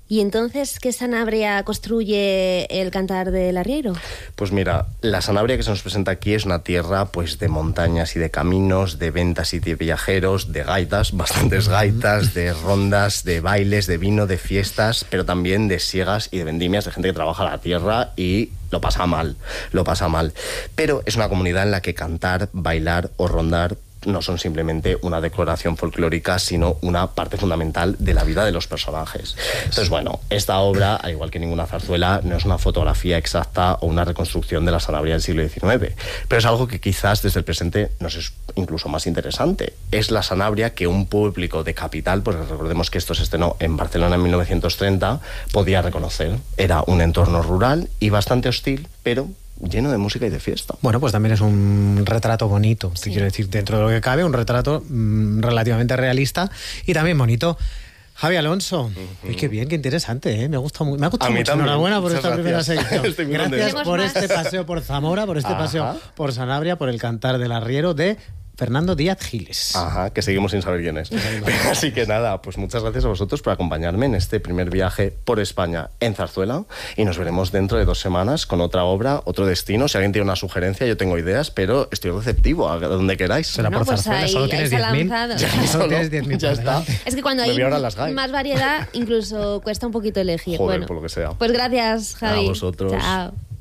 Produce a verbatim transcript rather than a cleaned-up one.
¿Y entonces qué Sanabria construye el Cantar del Arriero? Pues mira, la Sanabria que se nos presenta aquí es una tierra pues de montañas y de caminos, de ventas y de viajeros, de gaitas, bastantes gaitas, de rondas, de bailes, de vino, de fiestas, pero también de siegas y de vendimias, de gente que trabaja la tierra y lo pasa mal, lo pasa mal. Pero es una comunidad en la que cantar, bailar o rondar no son simplemente una decoración folclórica, sino una parte fundamental de la vida de los personajes. Entonces, bueno, esta obra, al igual que ninguna zarzuela, no es una fotografía exacta o una reconstrucción de la Sanabria del siglo diecinueve, pero es algo que quizás desde el presente nos es incluso más interesante. Es la Sanabria que un público de capital, porque recordemos que esto se estrenó en Barcelona en mil novecientos treinta, podía reconocer. Era un entorno rural y bastante hostil, pero lleno de música y de fiesta. Bueno, pues también es un retrato bonito, sí. Quiero decir, dentro de lo que cabe, un retrato mmm, relativamente realista y también bonito. Javi Alonso, uh-huh. Uy, qué bien, qué interesante, ¿eh? Me gusta muy, me ha gustado mucho. También. Enhorabuena por Muchas esta gracias. primera sección. Gracias por más. este paseo por Zamora, por este Ajá. paseo por Sanabria, por el Cantar del Arriero de Fernando Díaz Giles. Ajá, que seguimos sin saber quién es. Así que nada, pues muchas gracias a vosotros por acompañarme en este primer viaje por España en zarzuela y nos veremos dentro de dos semanas con otra obra, otro destino. Si alguien tiene una sugerencia, yo tengo ideas, pero estoy receptivo a donde queráis. Será No, por pues zarzuela, ahí- solo ahí tienes se ha diez mil. lanzado. Ya, solo tienes diez mil. Ya está. Es que cuando Me hay voy ahora a las Gai. más variedad, incluso cuesta un poquito elegir. Joder, bueno, por lo que sea. Pues gracias, Javi. A vosotros. Chao.